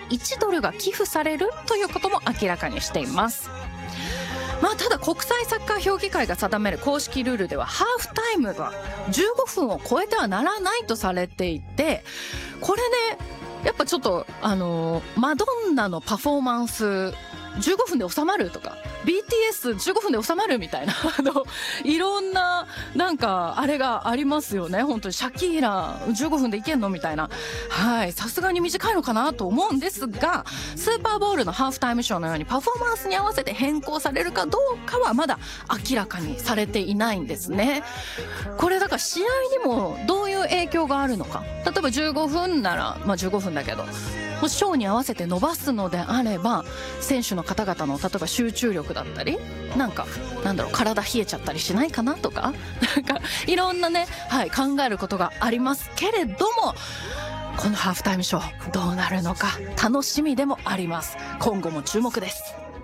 1ドルが寄付されるということも明らかにしています。ただ国際サッカー評議会が定める公式ルールではハーフタイムが15分を超えてはならないとされていて、これねやっぱちょっとマドンナのパフォーマンス15分で収まるとか BTS15 分で収まるみたいないろんななんかあれがありますよね。本当にシャキーラ15分でいけんのみたいな、さすがに短いのかなと思うんですが、スーパーボウルのハーフタイムショーのようにパフォーマンスに合わせて変更されるかどうかはまだ明らかにされていないんですね。これだから試合にもどういう影響があるのか、例えば15分なら15分だけどショーに合わせて伸ばすのであれば選手の方々の例えば集中力だったり体冷えちゃったりしないかなとかいろんなね、考えることがありますけれども、このハーフタイムショーどうなるのか楽しみでもあります。今後も注目です。